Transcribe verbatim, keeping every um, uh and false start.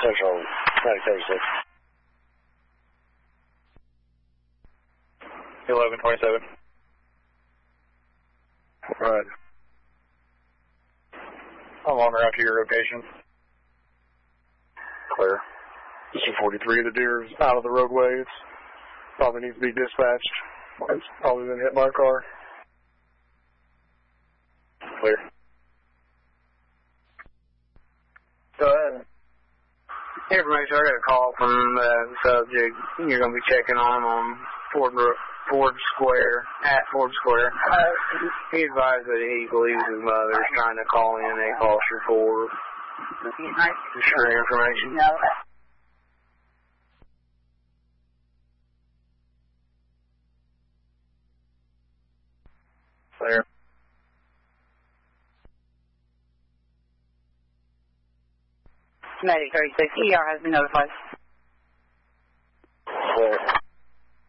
Central, Medic thirty-six. eleven twenty-seven. Right. How long are after your rotation? Clear. C forty-three, the deer is out of the roadway. It's probably needs to be dispatched. It's probably been hit by a car. Clear. Go ahead. Information, I got a call from the subject you're going to be checking on on Ford, Ford Square, at Ford Square. Uh, he advised that he believes his mother is trying to call in a false report. Sure information. No. Clear. Medic thirty-six, E R has been notified.